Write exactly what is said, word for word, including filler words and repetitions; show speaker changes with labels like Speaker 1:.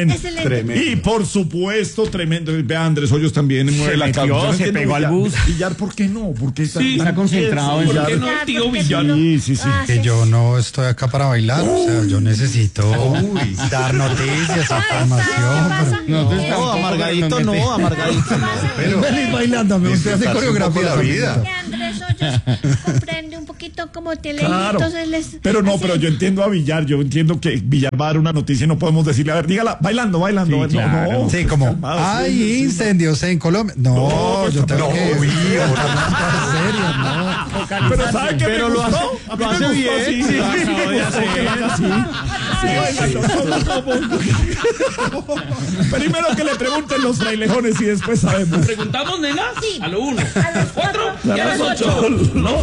Speaker 1: bien.
Speaker 2: Excelente.
Speaker 1: Tremendo. Y por supuesto, tremendo. Vea, Andrés Hoyos también mueve
Speaker 3: Se
Speaker 1: la
Speaker 3: metió,
Speaker 1: cabeza. Yo no
Speaker 3: se
Speaker 1: entiendo
Speaker 3: pegó al
Speaker 1: Villar.
Speaker 3: bus.
Speaker 1: Villar, ¿por qué no? ¿Por qué está,
Speaker 3: Sí,
Speaker 1: tan
Speaker 3: está concentrado en
Speaker 1: tieso?
Speaker 3: ¿por qué
Speaker 1: Villar.
Speaker 3: no, tío
Speaker 2: porque
Speaker 3: Villar?
Speaker 2: no-
Speaker 1: Sí, sí, sí.
Speaker 2: Ah,
Speaker 4: Que
Speaker 2: sí.
Speaker 4: yo no estoy acá para bailar, o sea, yo necesito dar noticias,
Speaker 2: ¿Sabe qué
Speaker 4: información.
Speaker 2: pasa?
Speaker 4: pero-
Speaker 3: No, tú
Speaker 2: Eh,
Speaker 3: estás-
Speaker 5: No, amargadito no, amargadito no.
Speaker 4: Pero
Speaker 5: Feliz
Speaker 4: bailándome, usted hace coreografía
Speaker 5: la vida.
Speaker 2: que Andrés Hoyos comprende un poquito como te leí,
Speaker 1: Claro.
Speaker 2: entonces les...
Speaker 1: Pero no,
Speaker 2: así.
Speaker 1: pero yo entiendo a Villar, yo entiendo que Villar va a dar una noticia y no podemos decirle, a ver, dígala, bailando, bailando.
Speaker 3: Sí,
Speaker 1: no,
Speaker 3: claro.
Speaker 1: no.
Speaker 4: sí, como
Speaker 1: Calmado, sí,
Speaker 4: hay
Speaker 1: sí, sí.
Speaker 4: incendios en Colombia. No,
Speaker 1: No,
Speaker 4: yo tengo
Speaker 1: no,
Speaker 4: que
Speaker 1: uy,
Speaker 4: estar serio, no.
Speaker 1: Pero ¿sabe qué
Speaker 5: Pero
Speaker 1: me
Speaker 5: lo
Speaker 1: gustó?
Speaker 5: hace-
Speaker 1: A mí
Speaker 5: lo
Speaker 1: me
Speaker 5: hace
Speaker 1: gustó,
Speaker 5: bien,
Speaker 1: sí,
Speaker 5: sí,
Speaker 1: sí,
Speaker 5: sí,
Speaker 1: sí, me
Speaker 5: ya
Speaker 1: gustó
Speaker 5: sé.
Speaker 1: que lo haga así. Sí, bailando, solo como- Primero que le pregunten los frailejones y después sabemos.
Speaker 3: ¿Preguntamos, nena?
Speaker 2: Sí.
Speaker 3: A lo uno,
Speaker 2: A las
Speaker 3: cuatro
Speaker 2: cuatro
Speaker 3: y a las ocho.
Speaker 1: No.